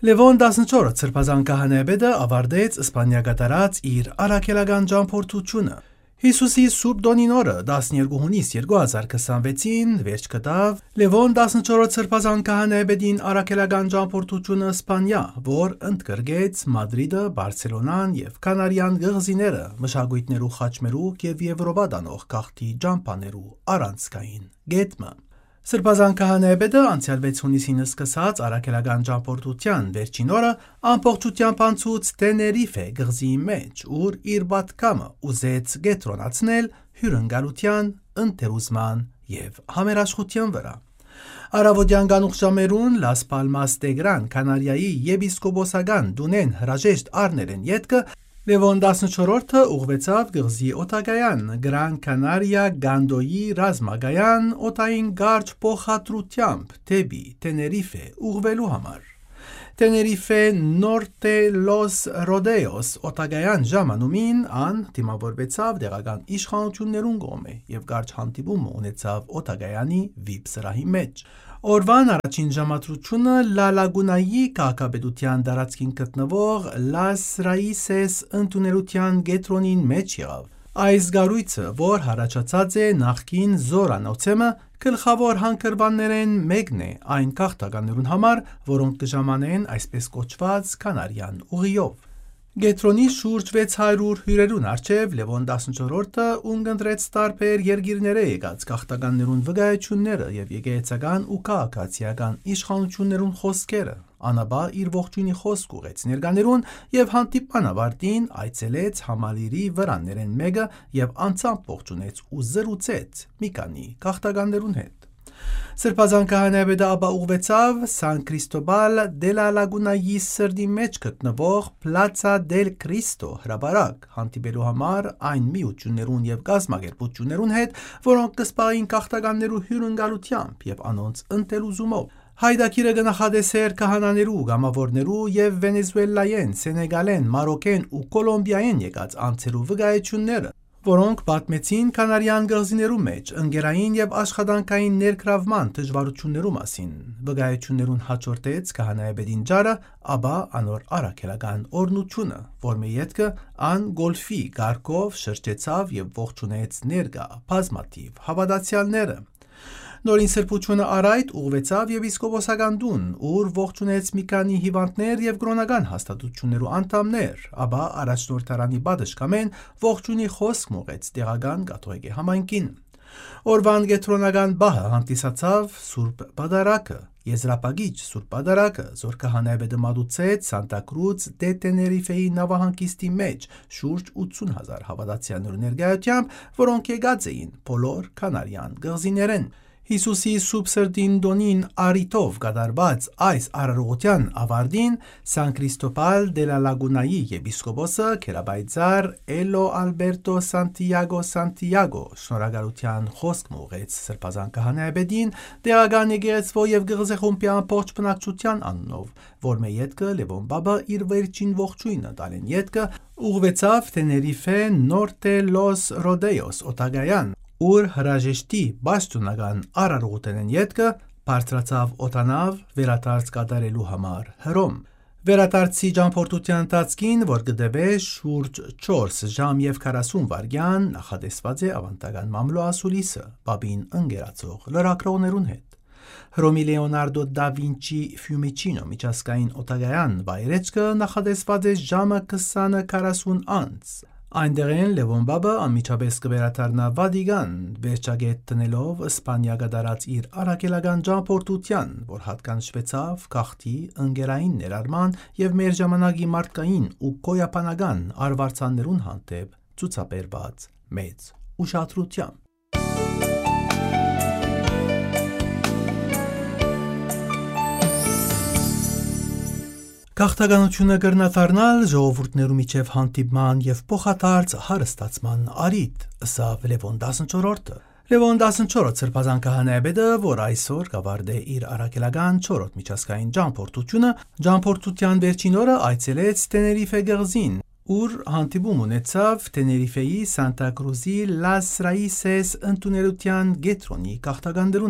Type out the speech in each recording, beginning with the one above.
Լևոն 14 սրբազան քահանայապետը ավարտեց Իսպանիա կատարած իր առաքելական ճամփորդությունը։ Հիսուսի Սուրբ Դոնին օրը 12 հունիս 2026-ին վերջ կտավ Լևոն 14 սրբազան քահանայապետին առաքելական ճամփորդությունը Իսպանիա, որ ընդգրկեց Մադրիդը, Բարսելոնան եւ Կանարյան գղզիները, մշակույթներու խաչմերուկ եւ Եվրոպա տանող գաղթի ջամփաներու առանցքային գետմը։ Սրբազան քահանայապետը անցյալ 6 հունիսին սկսած առաքելական ճամփորդության վերջին օրը ամբողջությամբ անցուց Տեներիֆե գղզիի մեջ, ուր իր պատգամը ուզեց կենտրոնացնել հյուրընկալության, ընթերցման եւ համերաշխության վրա։ Առավոտյան գանուխ ժամերուն Լաս Պալմաս դե Գրան Կանարիայի եպիսկոպոսական դունեն հրաժեշտ առներեն ետքը Լևոն 14-ը ուղղվեցավ գղզի օտագայան Գրան Կանարիա Գանդոյի ռազմագայան օտային կարճ փոխադրությամբ դեպի Տեներիֆե ուղղվելու համար։ Տեներիֆե Նորտե Լոս Ռոդեոս օտագայան ժամանումին ան դիմավորվեցավ տեղական իշխանություններուն կողմէ եւ կարճ հանդիպում ունեցավ օտագայանի VIP սրահի մեջ։ Օրվան առաջին ժամադրությունը Լա Լագունայի քաղաքապետության տարածքին գտնվող Լաս Ռաիսես ընտուներության գետրոնին մեջ եղավ։ Այս գառույցը, որ հարաճած է նախկին Զորանոցեմը, գլխավոր հանգրվաններեն մեկն է այն քաղաքականներուն համար, որոնք կժամանեն այսպես կոչված Կանարյան ուղիով։ Գետրոնի շուրջ 600 հյուրերուն առջև Լևոն 14-ը ունկնդրեց տարբեր երկիրները եկած քաղաքականներուն վկայությունները եւ եկեղեցական ու քաղաքացիական իշխանություններուն խոսքերը։ Անաբա իր ողջույնի խոսք ուղեց ներկաներուն եւ հանդիպան ավարտին այցելեց համալիրի վրաններեն մեկը եւ անցամբ ողջունեց ու զրուցեց մի քանի քաղաքականներուն հետ։ Սրբազան քահանայապետը ապա ուղղվեցավ Սան Քրիստոբալ դե լա Լագունայի սրդի մեջ գտնվող Պլացա դել Քրիստո հրապարակ հանդիպելու համար այն միություններուն եւ կազմակերպություններուն հետ, որոնք կսպային քաղաքականներու հյուրընկալությամբ եւ անոնց ընտելուզումով։ Հայդակիրը կնախադեսեր քահանաներու, գամավորներու եւ Վենեսուելայեն, Սենեգալեն, Մարոկեն ու Կոլոմբիայեն եկած անձերու վկայությունները, որոնք պատմեցին Կանարյան գղզիներու մեջ ընկերային եւ աշխատանքային ներգրավման դժվարություններու մասին։ Վկայություններուն հաջորդեց քահանայապետին ջարը, ապա անոր առաքելական օրնությունը, որ մի ետքը ան գոլֆի գարկով շրջեցավ եւ ողջունեց ներկա բազմաթիվ հավատացյալները։ Նորին սրբությունը առայտ ուղղվեցավ եպիսկոպոսական տուն, ուր ողջունեց մի քանի հիվանդներ եւ կրոնական հաստատություններու անդամներ, ապա առաջնորդարանի պատշգամեն ողջունի խոսք մողեց տեղական կաթողիկե համայնքին։ Օրվան կենտրոնական բահը հանդիսացավ Սուրբ Պատարագը, Եզրափակիչ Սուրբ Պատարագը, որ քահանայապետը մատուցեց Սանտա Կրուց դե Տեներիֆեի նավահանգիստի մեջ շուրջ 80,000 հավատացյալներու ներկայությամբ, որոնք եկած էին բոլոր Կանարյան գղզիներեն։ Հիսուսի Սուրբ Սրտին Դոնին արիտով կատարված այս արարողության ավարտին Սան Քրիստոբալ դե լա Լագունայի եպիսկոպոսը քերաբայձար Էլո Ալբերտո Սանտիագո շնորհակալության խոսք ուղղեց սրբազան քահանայապետին տեղական եկեղեցվո եւ գղզեխումբի ամբողջ բնակչության անունով, որ մի ետքը Լևոն Բաբը իր վերջին ողջույնը տալեն ետքը ուղղվեցավ Տեներիֆե Նորտե Լոս Ռոդեոս օտագայան, ուր հրաժեշտի պաշտոնական արարողութենեն ետքը բարձրացավ օտանավ վերադարձ կատարելու համար Հռոմ։ Վերադարձի ճամփորդության ընթացքին, որ կդեվե շուրջ 4 ժամ եւ 40 վայրկյան, նախադեсված է ավանդական մամլո ասուլիսը Բաբին ընկերացող լրագրողներուն հետ։ Հռոմի Լեոնարդո դա Վինչի Ֆյումիչինո միջազգային օտագայան վայրեջքը նախադեсված է ժամը 20:40 անց։ Այնտեղեն Լևոն Բաբը անմիջապես կվերադառնա Վատիկան, վերջագետ տնելով Իսպանիա կատարած իր առաքելական ճամփորդության, որ հատկանշվեցավ գաղթի ընկերային ներառման եւ մեր ժամանակի մարդկային ու գոյապանական արվարձաններուն հանդեպ ցուցաբերված մեծ ուշադրությամբ։ Քաղաքականությունը կրնաթարնալ ժողովուրդներու միջև հանդիպման եւ փոխադարձ հարստացման արիտ, ըսավ Լևոն 14-ը։ Լևոն 14 սրբազան քահանայապետը, որ այսօր կավարտե իր առաքելական 4-րդ միջազգային ճամփորդությունը, ճամփորդության վերջին օրը այցելեց Տեներիֆե գղզին, ուր հանդիպում ունեցավ Տեներիֆեի Սանտա Կրուզի Լաս Ռաիսես ընտուներության գետրոնի քաղաքականներուն հետ։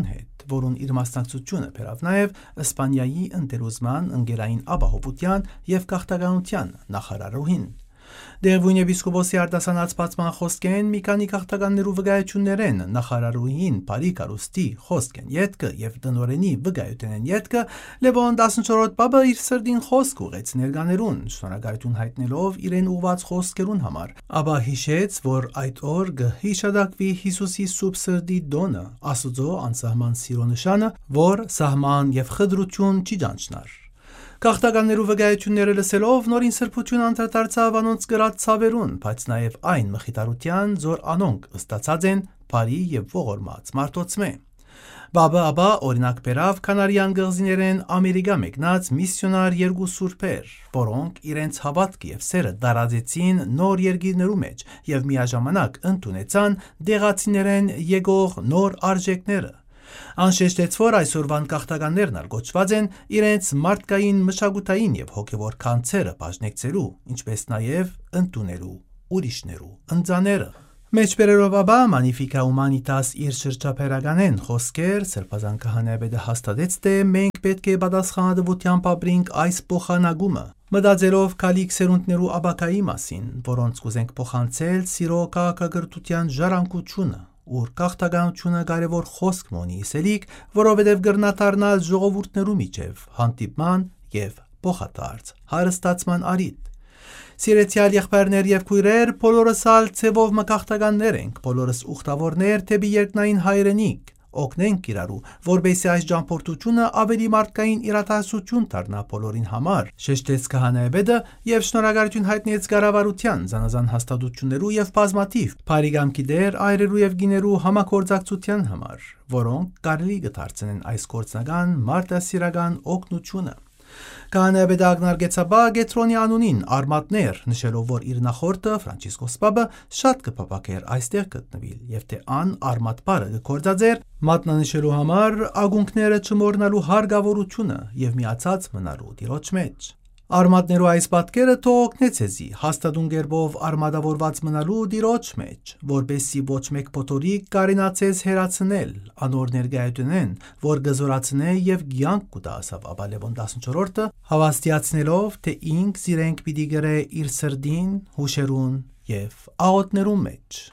որուն իր մասնակցությունը բերավ նաև Իսպանիայի ընկերության ընկերային ապահովության եւ գաղթականության նախարարուհին։ Դերվույն եպիսկոպոսի արտասանած բացման խոսքեն մի քանի գաղթականներու վկայություններեն նախարարուհին բարի կարուստի խոսքեն յետքը եւ տնօրենի վկայությունեն յետքը Լևոն 14-րդ պապը իր սրդին խոսք ուղեց ներկաներուն շնորհակալություն հայտնելով իրեն ուղված խոսքերուն համար, ապա հիշեց, որ այդ օր կհիշադակվի Հիսուսի սուրբ սրդի դոնը, Աստուծո անսահման սիրո նշանը, որ սահման եւ խտրություն չի ճանչնար։ Գաղթականներու վկայությունները լսելով նորին սրբություն անդրադարձավ անոնց գրած ցավերուն, բայց նաև այն մխիթարության, որ անոնք ըստացած են բարի եւ ողորմած մարդոցմե։ Բաբը ապա օրինակ բերավ կանարյան գղզիներեն Ամերիկա մեկնած միսիոնար երկու սուրբեր, որոնք իրենց հավատքը եւ սերը դարաձեցին նոր երկիրներու մեջ եւ միաժամանակ ընդունեցան դեղացիներեն եկող նոր արժեքները։ Անշեշտեց, որ այսօրվան գաղթականներն ալ գոչված են իրենց մարդկային մշակութային եւ հոգեվոր կանցերը բաժնեկցելու, ինչպես նաեւ ընդունելու ուրիշներու ընծաները։ Մեջբերելով ապա Magnificat Humanitas իր շրջափերականեն խոսքեր Սրբազան քահանայապետը հաստատեց, թե մենք պետք է պատասխանատվությամբ ապրենք այս փոխանակումը, մտածելով քալիք սերունդներու աբակայի մասին, որոնց կուզենք փոխանցել սիրո քաղաքակրթության ժառանգությունը, ուր գաղթականությունը կարևոր խոսք մոնի իսելիք, որովհետև գրնաթարնալ ժողովուրդներու միջև հանդիպման եւ փոխադարձ հարստացման արիտ։ Սիրեցյալ եղբայրներ եւ քույրեր, բոլորս ալ ցևով մկաղթականներ ենք, բոլորս ուխտավորներ թեպի երկնային հայրենիք, օգնենք իրարու, որբեսի այս ճամփորդությունը ավելի մարդկային իրադարձություն դառնա բոլորին համար, շեշտեց քահանայապետը եւ շնորհակալություն հայտնեց կառավարության, զանազան հաստատություններու եւ բազմաթիվ բարիգամքի դեր այրերու եւ գիներու համագործակցության համար, որոնք կարելի կդարձնեն այս գործնական մարդասիրական օգնությունը։ Քահանայապետը ակնարկեցաբա Գետրոնի անունին արմատներ, նշելով, որ իր նախորդը Ֆրանցիսկոս Պապը շատ կփապակեր այստեղ գտնվիլ եւ թե ան արմատ բարը կորձածեր մատնանշելու համար ագունքները չմոռնալու հարգավորությունը եւ միացած մնալու դիրոջ մեջ։ Արմատներու այս պատկերը թող օգնե ցեզի հաստատուն գերբով արմատավորված մնալու դիրոջ մեջ, որբեսի ոչ մեկ փոթորիկ կարենացես հերացնել, անոր ներկայությունեն, որ գզորացնե եւ գյանք կուտա ասավ ապա Լևոն 14-րդը, հավաստիացնելով, թե ինք զիրենք պիտի գրե իր սրդին, հուշերուն եւ աղոթներու մեջ։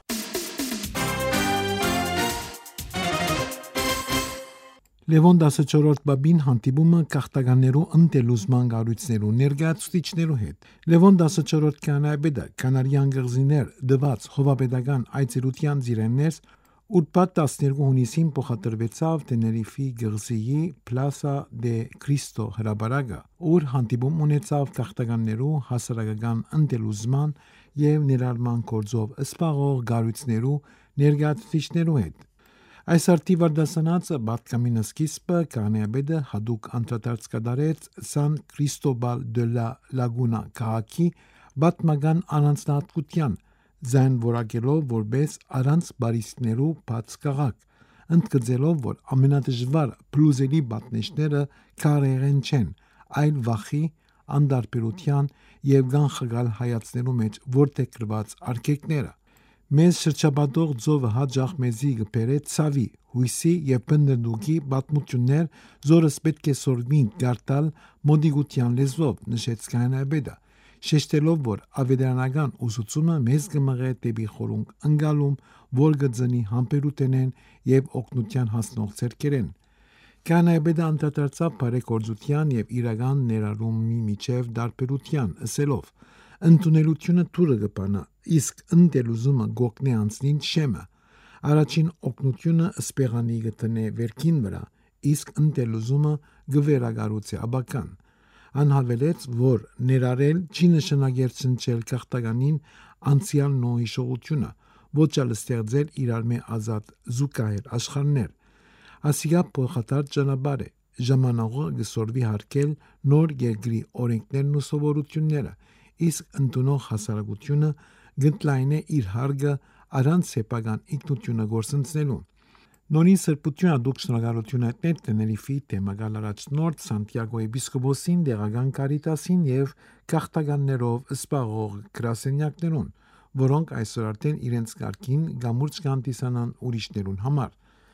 Լևոն 14-րդ բաբին հանդիպումը գաղթականներու ընտելուզման կառույցներու ներկայացուցիչներու հետ։ Լևոն 14-րդ քահանայապետը կանարյան գղզիներ դված հովապետական այցելության զիրեններս ուրբաթ 12 հունիսին փոխադրվեցավ Տեներիֆի գղզիի Plaza de Cristo հրաբարակը, ուր հանդիպում ունեցավ գաղթականներու հասարակական ընտելուզման եւ ներառման գործով սպաղող կառույցներու ներկայացուցիչներու հետ։ Այս արդիվ արդասանացը բատկամինը սկիզբը քահանայապետը հadouk անդրադարձ կդարեց San Cristobal de la Laguna քաղաքի բատմական առանձնահատկության, ձայն որակելով որպես առանց բարիստներու բաց քաղաք, ընդգծելով, որ ամենադժվար փլուզելի բատնեշները քարերեն չեն, այլ վախի, անդարբերության եւ կանխագալ հայացներու մեջ որտեղ գրված արգելքները։ Մեզ շրջապատող ծովը հաջող մեզի գբերե ցավի, հույսի եւ բնդդուկի պատմություններ, զորս պետք է սորվին գարտալ մոդիգության լեզվով, նշեց քահանայապետը, շեշտելով, որ ավետարանական ուսուցումը մեզ կմղե դեպի խորունկ ընկալում, որ գծնի համբերութենեն եւ օգնության հասնող ցերկերեն։ Քահանայապետը անդրադարձավ բարեգործության եւ իրական ներառումի միջև դարբերության, ասելով. Ընդունելությունը թուրը կպանա, իսկ ընտելուզումը գոգնե անցնին շեմը։ Առաջին օգնությունը սպեղանի գտնե վերքին վրա, իսկ ընտելուզումը գվերագարուցե աբական։ Անհավելեց, որ ներառել չի նշանակեր ցնչել գաղթականին անցյալ նոհիշողությունը, ոչ էլ ստեղծել իրար մե ազատ զուգահեռ աշխարհներ։ Ասիգա փոխադարձ ճանապարհ է, ժամանակը գսորվի հարկել նոր երկրի օրենքներն ու սովորությունները, իսկ ընդունող հասարակությունը գտնլայնե իր հարգը առանց սեփական ինքնությունը գործընծնելու։ Նորին սրբություն ադուք շնորհակալություն հայտնել Տեներիֆի թեմագալ առաջնորդ Սանտիագո եպիսկոպոսին, դեղական կարիտասին եւ գաղթականներով սպաղող գրասենյակներուն, որոնք այսօր արդեն իրենց կարգին գամուրջ կհանդիսանան ուրիշներուն համար։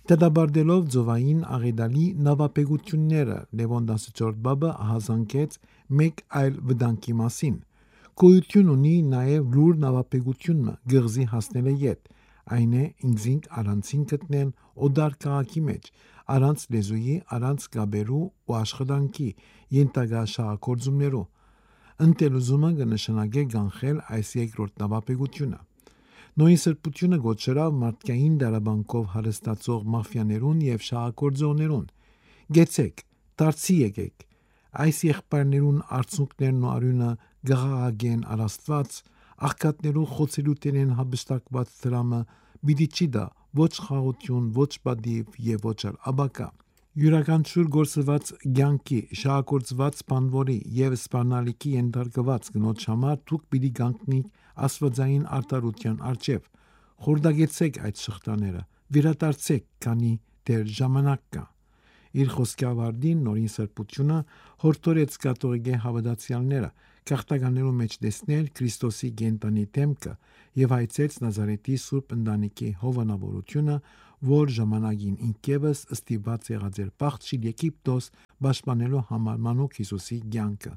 Դադարելով ծովային աղետալի նավապետությունները Լևոն 14 բաբը ահազանգեց մեկ այլ վտանգի մասին։ Գոյություն ունի նաև լուր նավապետությունը գղզի հասնելը յետ, այն է ինքնին առանցին գտնել օդար քաղաքի մեջ, առանց լեզուի, առանց գաբերու ու աշխատանքի, ենթակա շահագործումներու։ Ընտելուզումը կնշանակե կանխել այս երկրորդ նավապետությունը։ Նույն սրբությունը գոչրավ մարդկային դարաբանկով հարստացող մաֆիաներուն եւ շահագործողներուն։ Գեցեք, դարձի եկեք։ Այս եղբայրներուն արցունքներն ու արյունը գաղաղագեն առաստված, աղքատներու խոցելուտերեն հաբստակված դրամը պիտի չի դա ոչ խաղություն, ոչ պատիվ եւ ոչ աբակա։ Յուրաքանչյուր գործված ցանկի, շահագործված բանվորի եւ սպանալիքի ենթարկված գնոջ համար դուք պիտի կանգնիք աստվածային արտարության առջև։ Խորդագեցեք այդ շղթաները, վերադարձեք, քանի դեռ ժամանակ կա։ Իր խոսքավարդին նորին սրբությունը հորդորեց կաթողիկե հավատացյալները քաղաքականներու մեջ տեսնել Քրիստոսի գենտանի դեմքը եւ հայցեց Նազարեթի Սուրբ ընտանիքի հովանավորությունը, որ ժամանակին ինքևս ստիպված եղած էր փախչել Եգիպտոս պաշտպանելու համար մանուկ Հիսուսի կյանքը։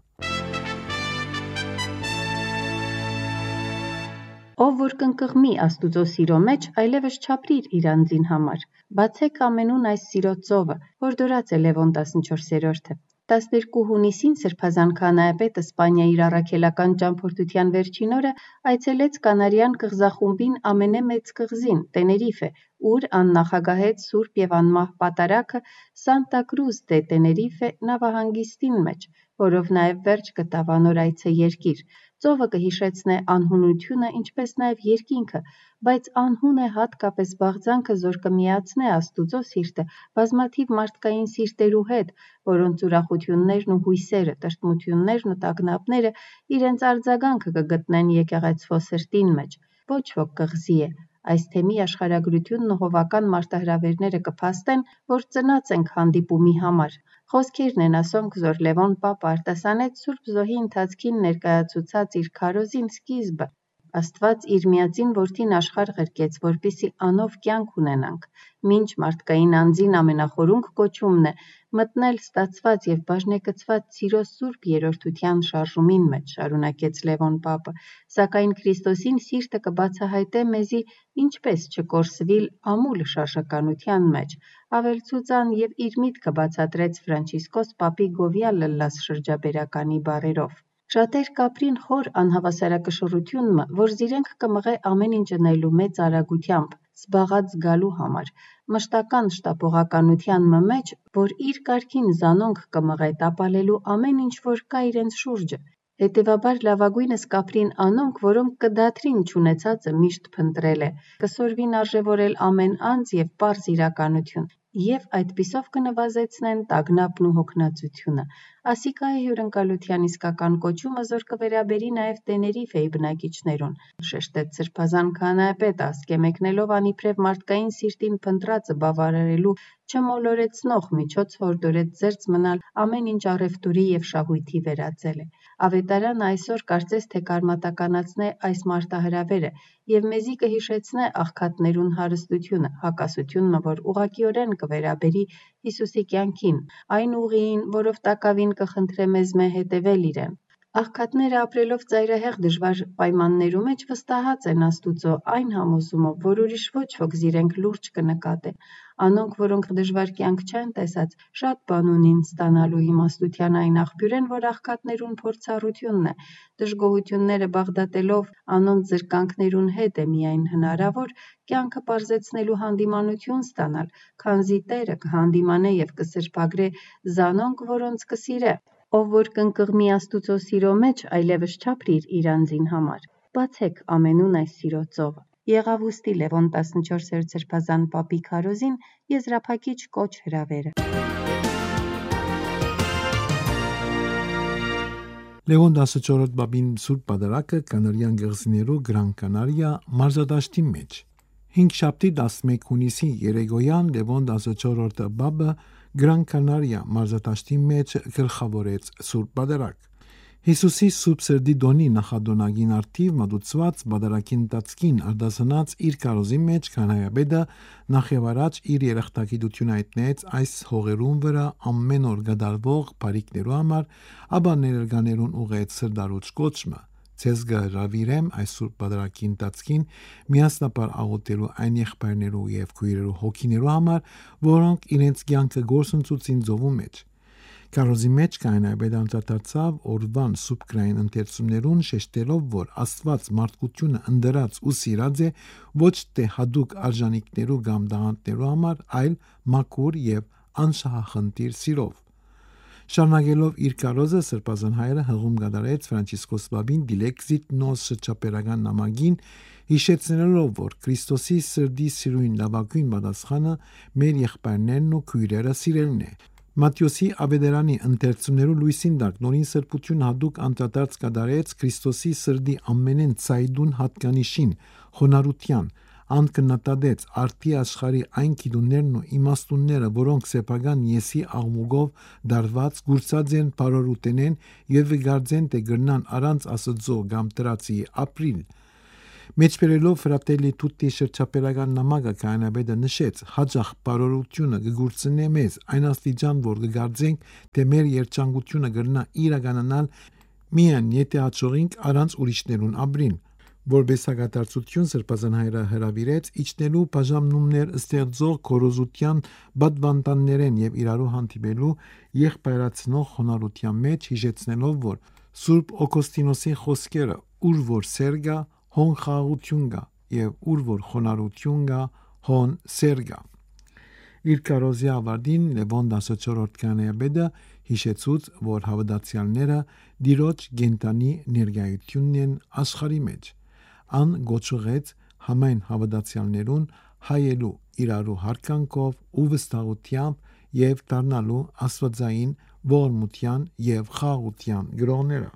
Ով որ կնկղմի Աստուծո սիրո մեջ, այլևս չապրիր իր անձին համար։ Բացեք ամենուն այս սիրո ծովը, որ դորած է Լևոն 14-րդը։ 12 հունիսին Սրբազան քահանայապետը Իսպանիա իր առաքելական ճամփորդության վերջին օրը այցելեց Կանարյան կղզախումբին ամենամեծ կղզին՝ Տեներիֆե, ուր աննախագահեց Սուրբ եւ անմահ պատարագը Սանտա Կրուզ դե Տեներիֆե նավահանգիստին մեջ, որով նաեւ վերջ գտավ անոր այցը երկիր։ Ծովը կհիշեցնե անհունությունը, ինչպես նաև երկինքը, բայց անհուն է հատկապես բաղձանքը, որ կմիացնե Աստուծո սիրտը բազմաթիվ մարդկային սիրտերու հետ, որոնց ուրախություններն ու հույսերը, տրտմություններն ու տագնապները իրենց արձագանքը կգտնեն եկեղեցվո սրտին մեջ։ Ոչ ոք կղզի է։ Այս թեմի աշխարհագրությունն ու հովական մարտահրավերները կփաստեն, որ ծնած ենք հանդիպումի համար։ Խոսքերն են ասոնք, որ Լևոն Պապը արտասանեց Սուրբ Զոհի ընթացքին ներկայացուցած իր քարոզին սկիզբը։ Աստված իր միածին որդին աշխարհ ղրկեց, որպեսզի անով կյանք ունենանք։ Մինչ մարդկային անձին ամենախորունկ կոչումն է մտնել ստացված եւ բաժնեկցված սիրո Սուրբ երրորդության շարժումին մեջ, շարունակեց Լևոն Պապը, սակայն Քրիստոսին սիրտը կբացահայտե մեզի ինչպես չկորսվիլ ամուլ շարժականության մեջ, ավելցուծան եւ իր միտքը բացատրեց Ֆրանցիսկոս Պապի Գովյալ լլաս շրջաբերականի բառերով։ Շատեր կապրին խոր անհավասարակշռությունը, որ զիրենք կմղե ամեն ինչ ընելու մեծ արագությամբ, զբաղած զգալու համար, մշտական շտապողականության մեջ, որ իր կարգին զանոնք կմղե տապալելու ամեն ինչ, որ կա իրենց շուրջը։ Հետևաբար լավագույնս կապրին անոնք, որոնք կդադրին չունեցածը միշտ փնտրել է, կսորվին արժևորել ամեն անձ եւ պարզ իրականություն, եւ այդպիսով կնվազեցնեն տագնապն ու հոգնածությունը։ Ասիկա է հյուրընկալության իսկական կոչումը, որ կվերաբերի նաեւ Տեներիֆեի բնակիչներուն, շեշտեց Սրբազան քահանայապետը, ասկե մեկնելով անիբրև մարդկային սիրտին փնտրածը բավարարելու չմոլորեցնող միջոց հորդորեց զերծ մնալ ամեն ինչ առևտուրի եւ շահույթի վերածել է։ Ավետարանը այսօր կարծես թե կարմատականացնե այս մարտահրավերը եւ մեզի կհիշեցնե աղքատներուն հարստությունը, հակասությունը, որ ուղղակիորեն կվերաբերի Հիսուսի կյանքին, այն ուղիին, որով տակավին կխնդրե մեզ մե հետևել իրեն։ Աղքատները ապրելով ծայրահեղ դժվար պայմաններու մեջ վստահած են Աստուծո այն համոզումով, որ ուրիշ ոչ ոք զիրենք լուրջ կնկատեն։ Անոնք, որոնք դժվար կյանք չեն տեսած, շատ բան ունին ստանալու իմաստության այն աղբյուրեն, որ աղքատներուն փորձառությունն է։ Դժգոհությունները բաղդատելով անոնց զրկանքներուն հետ է միայն հնարավոր կյանքը պարզեցնելու հանդիմանություն ստանալ, քանզի Տերը կհանդիմանե եւ կսրբագրե զանոնք, որոնց կսիրե։ Ով որ կնկղմի Աստուծո սիրո մեջ, այլևս չապրիր իր անձին համար։ Բացեք ամենուն այս սիրո ծովը։ Եղավ ուստի Լևոն 14-րդ Սրբազան Պապի քարոզին եզրափակիչ կոչ հրավերը։ Լևոն 14-րդ Պապին Սուրբ Պատարագը Կանարյան գեղձիներու Գրան Կանարիա մարզադաշտի մեջ։ 5 շաբթի 11 հունիսի երեկոյան Լևոն 14-րդ Պապը Գրան Կանարիա մարզադաշտի մեջ գլխավորեց Սուրբ Պատարագ։ Հիսուսի սուրբ սրդի դոնի նախադոնագին արդիվ մատուցված բادرակին տածկին արդասնած իր կարոզի մեջ քանայաբեդը նախ եւ առաջ իր երախտագիտությունը հայտնեց այս հողերուն վրա ամեն օր գդարվող բարիկներու համար, ապա ներերգաներուն ուղեց սրդարուց կոչմը ցեզ գարավիրեմ այս սուրբ բادرակին տածկին միասնապար աղոթելու այն եղբայրներու եւ քույրերու հոգիներու համար, որոնք իրենց կյանքը գործընծուցին ծովու մեջ Կարոզի մեջ կայնայբեդ անդրադարձավ օրվան սուբկրային ընթերցումներուն շեշտելով, որ Աստված մարդկությունը ընդրած ու սիրած է ոչ թե հadouk արժանինքներու կամ դաղանտներու համար, այլ մաքուր եւ անշահախնդիր սիրով։ Շարունակելով իր կարոզը Սրբազան հայրը հղում կատարեց Ֆրանցիսկոս Բաբին դիլեքզիտ նոս շրջապերական նամակին, հիշեցնելով, որ Քրիստոսի սրդի սիրույն լավագույն պատասխանը մեր եղբայրներն ու քույրերը սիրելն է։ Մատթեոսի Ավետարանի ընթերցումներու լույսին տակ նորին սրբություն հadouk անդրադարձ կատարեց Քրիստոսի սրդի ամենեն ցայդուն հատկանիշին խոնարհության անկնատադեց արդի աշխարի այն գիտուններն ու իմաստունները, որոնք սեփական եսի աղմուկով դարված գուրցած են բարորութենեն եւ վգարձեն թե գրնան առանց Աստծո կամ տրացի ապրիլ Մեջբերելով Ֆրատելի Տուտի շրջապերական նամակը կանաբեդը նշեց հաջող բարորությունը կգործնե մեզ այն աստիճան որ կգարձենք թե մեր երջանկությունը կգրնա իրականանալ միայն եթե հաջողենք առանց ուրիշներուն ապրին որպես հագատարծություն Սրբազան հայրը հրավիրեց իջնելու բաժանումներ ստեղծող կորոզության բադվանտաններեն եւ իրարու հանդիպելու եղբայրացնող խոնարհության մեջ հիշեցնելով որ Սուրբ Օգոստինոսի խոսքերը ուր որ սերգա հոն խաղաղություն կա եւ ուր որ խոնարհություն կա հոն սեր կա Իր կարոզի ավարտին Լևոն 14-րդ կանայաբեդը հիշեցուց որ հավատացյալները դիրոջ գենտանի ներկայությունն են աշխարհի մեջ ան գոչուղեց համայն հավատացյալներուն հայելու իրարու հարկանքով ու վստահությամբ եւ դառնալու աստվածային ողորմության եւ խաղաղության գրողները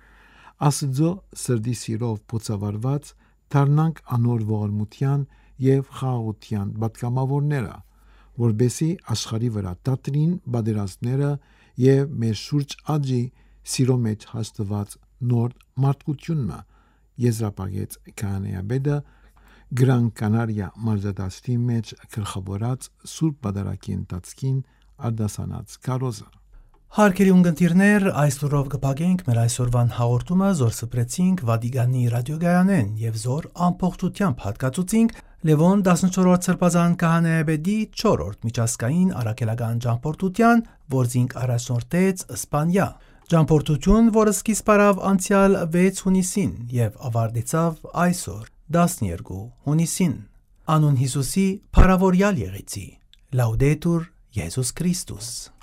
Աստծո սրդի սիրով փոցավարված դառնանք անոր ողորմության եւ խաղաղության պատգամավորները որբեսի աշխարհի վրա դատրին բادرազները եւ մեր շուրջ աճի սիրո մեջ հաստված նոր մարդկությունը եզրապակեց կանայաբեդը Gran Canaria մարզադաշտի մեջ գլխավորած Սուրբ Բադարակի ընթացքին արդասանած կարոզը Հարգելի ունգընտիրներ, այս լուրով կփակենք մեր այսօրվան հաղորդումը, զոր սփրեցինք Վատիկանի ռադիոգայանեն եւ զոր ամբողջությամբ հատկացուցինք Լևոն 14-րդ Սրբազան քահանայաբեդի 4-րդ միջազգային առաքելական ճամփորդության, որին առաջնորդեց Իսպանիա։ Ճամփորդություն, որը սկիզբ առավ անցյալ 6 հունիսին եւ ավարտեցավ այսօր 12 հունիսին։ Անուն Հիսուսի փառավորյալ եղեցի։ Լաուդետուր Եզուս Քրիստոս։